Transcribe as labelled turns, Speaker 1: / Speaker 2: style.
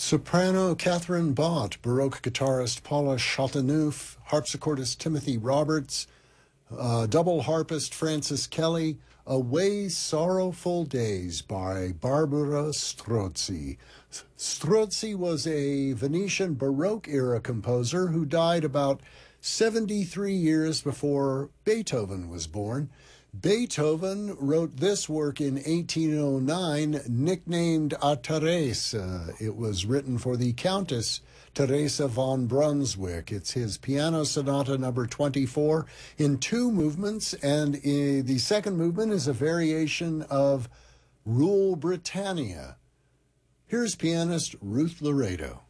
Speaker 1: Soprano Catherine Bott, Baroque guitarist Paula Chateauneuf, harpsichordist Timothy Roberts, double harpist Francis Kelly, Away Sorrowful Days by Barbara Strozzi. Strozzi was a Venetian Baroque-era composer who died about 73 years before Beethoven was born. Beethoven wrote this work in 1809, nicknamed A Teresa. It was written for the Countess Teresa von Brunswick. It's his piano sonata number 24 in two movements, and the second movement is a variation of Rule Britannia. Here's pianist Ruth Laredo.